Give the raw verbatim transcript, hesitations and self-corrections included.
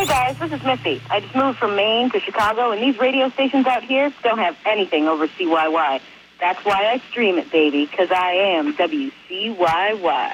Hey guys, this is Missy. I just moved from Maine to Chicago, and these radio stations out here don't have anything over C Y Y. That's why I stream it, baby, because I am W C Y Y.